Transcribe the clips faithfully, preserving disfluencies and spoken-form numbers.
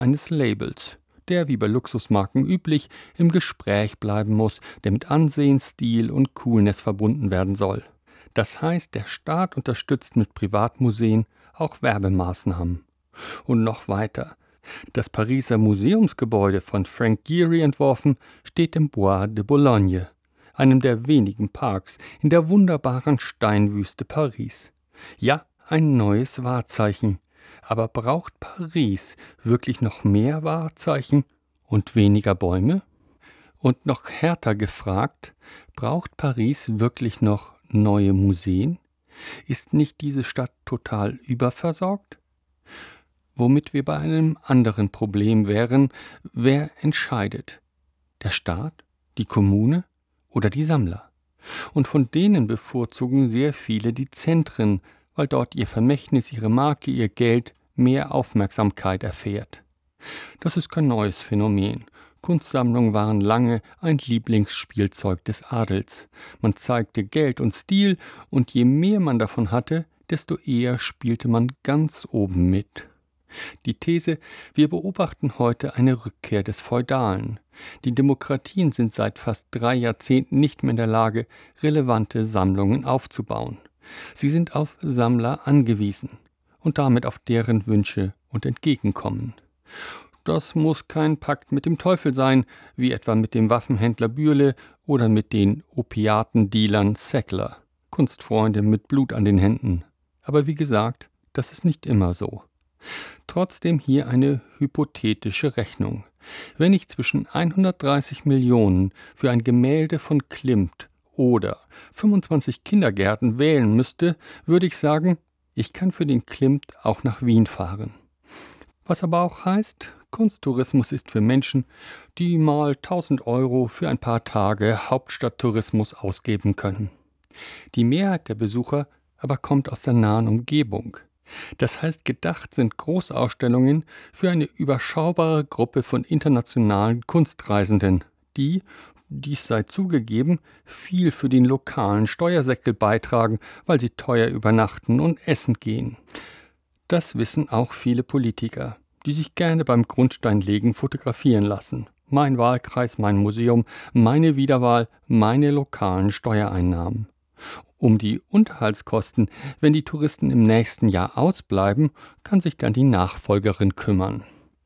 eines Labels, der wie bei Luxusmarken üblich im Gespräch bleiben muss, der mit Ansehen, Stil und Coolness verbunden werden soll. Das heißt, der Staat unterstützt mit Privatmuseen auch Werbemaßnahmen. Und noch weiter. Das Pariser Museumsgebäude von Frank Gehry entworfen, steht im Bois de Boulogne, einem der wenigen Parks in der wunderbaren Steinwüste Paris. Ja, ein neues Wahrzeichen. Aber braucht Paris wirklich noch mehr Wahrzeichen und weniger Bäume? Und noch härter gefragt, braucht Paris wirklich noch neue Museen? Ist nicht diese Stadt total überversorgt? Womit wir bei einem anderen Problem wären, wer entscheidet? Der Staat, die Kommune oder die Sammler? Und von denen bevorzugen sehr viele die Zentren, weil dort ihr Vermächtnis, ihre Marke, ihr Geld mehr Aufmerksamkeit erfährt. Das ist kein neues Phänomen. Kunstsammlungen waren lange ein Lieblingsspielzeug des Adels. Man zeigte Geld und Stil, und je mehr man davon hatte, desto eher spielte man ganz oben mit. Die These, wir beobachten heute eine Rückkehr des Feudalen. Die Demokratien sind seit fast drei Jahrzehnten nicht mehr in der Lage, relevante Sammlungen aufzubauen. Sie sind auf Sammler angewiesen und damit auf deren Wünsche und Entgegenkommen. Das muss kein Pakt mit dem Teufel sein, wie etwa mit dem Waffenhändler Bürle oder mit den Opiatendealern Sackler, Kunstfreunde mit Blut an den Händen. Aber wie gesagt, das ist nicht immer so. Trotzdem hier eine hypothetische Rechnung. Wenn ich zwischen hundertdreißig Millionen für ein Gemälde von Klimt oder fünfundzwanzig Kindergärten wählen müsste, würde ich sagen, ich kann für den Klimt auch nach Wien fahren. Was aber auch heißt, Kunsttourismus ist für Menschen, die mal tausend Euro für ein paar Tage Hauptstadttourismus ausgeben können. Die Mehrheit der Besucher aber kommt aus der nahen Umgebung. Das heißt, gedacht sind Großausstellungen für eine überschaubare Gruppe von internationalen Kunstreisenden, die, dies sei zugegeben, viel für den lokalen Steuersäckel beitragen, weil sie teuer übernachten und essen gehen. Das wissen auch viele Politiker, die sich gerne beim Grundsteinlegen fotografieren lassen. Mein Wahlkreis, mein Museum, meine Wiederwahl, meine lokalen Steuereinnahmen. Um die Unterhaltskosten, wenn die Touristen im nächsten Jahr ausbleiben, kann sich dann die Nachfolgerin kümmern.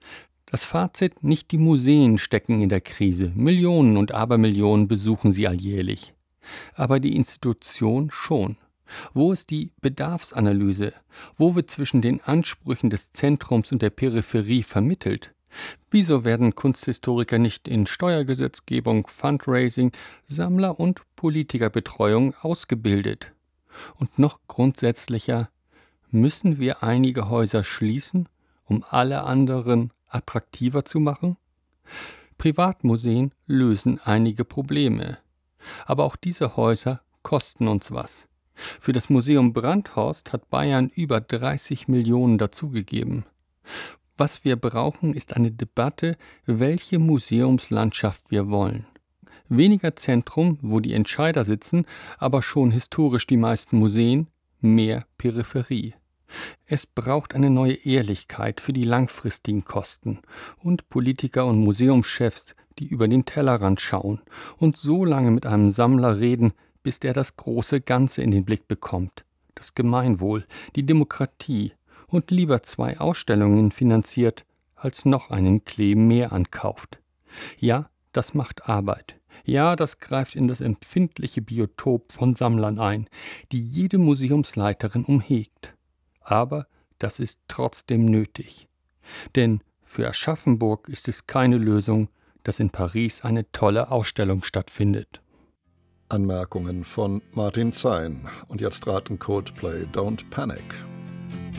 Das Fazit: Nicht die Museen stecken in der Krise. Millionen und Abermillionen besuchen sie alljährlich. Aber die Institution schon. Wo ist die Bedarfsanalyse? Wo wird zwischen den Ansprüchen des Zentrums und der Peripherie vermittelt? Wieso werden Kunsthistoriker nicht in Steuergesetzgebung, Fundraising, Sammler- und Politikerbetreuung ausgebildet? Und noch grundsätzlicher, müssen wir einige Häuser schließen, um alle anderen attraktiver zu machen? Privatmuseen lösen einige Probleme. Aber auch diese Häuser kosten uns was. Für das Museum Brandhorst hat Bayern über dreißig Millionen dazugegeben. Was wir brauchen, ist eine Debatte, welche Museumslandschaft wir wollen. Weniger Zentrum, wo die Entscheider sitzen, aber schon historisch die meisten Museen, mehr Peripherie. Es braucht eine neue Ehrlichkeit für die langfristigen Kosten und Politiker und Museumschefs, die über den Tellerrand schauen und so lange mit einem Sammler reden, bis der das große Ganze in den Blick bekommt, das Gemeinwohl, die Demokratie, und lieber zwei Ausstellungen finanziert, als noch einen Klee mehr ankauft. Ja, das macht Arbeit. Ja, das greift in das empfindliche Biotop von Sammlern ein, die jede Museumsleiterin umhegt. Aber das ist trotzdem nötig. Denn für Aschaffenburg ist es keine Lösung, dass in Paris eine tolle Ausstellung stattfindet. Anmerkungen von Martin Zein. Und jetzt raten Coldplay Don't Panic.